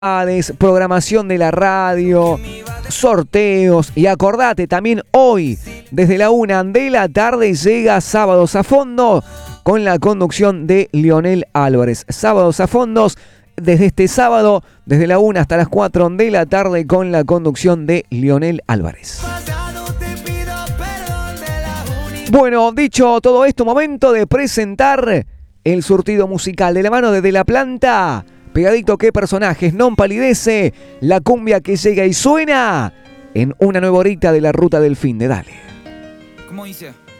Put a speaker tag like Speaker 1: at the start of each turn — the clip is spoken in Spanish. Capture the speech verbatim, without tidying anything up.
Speaker 1: programación de la radio, sorteos y acordate también hoy desde la una de la tarde llega Sábados a Fondo con la conducción de Lionel Álvarez. Sábados a Fondos desde este sábado desde la una hasta las cuatro de la tarde con la conducción de Lionel Álvarez. Bueno, dicho todo esto, momento de presentar el surtido musical de la mano de De La Planta. Pegadito, qué personajes, non palidece, la cumbia que llega y suena en una nueva horita de la ruta del fin de Dale.
Speaker 2: ¿Cómo dice?